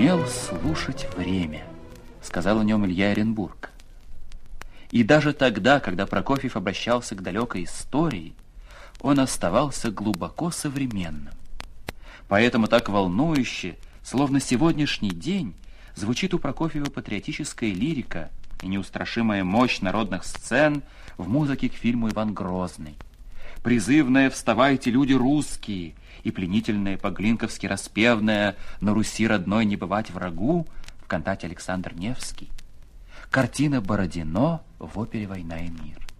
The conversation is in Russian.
умел слушать время, сказал о нем Илья Эренбург. И даже тогда, когда Прокофьев обращался к далекой истории, он оставался глубоко современным. Поэтому так волнующе, словно сегодняшний день, звучит у Прокофьева патриотическая лирика и неустрашимая мощь народных сцен в музыке к фильму «Иван Грозный». Призывное «Вставайте, люди русские» и пленительное по-глинковски распевное «На Руси родной не бывать врагу» в кантате Александр Невский. Картина Бородино в опере «Война и мир».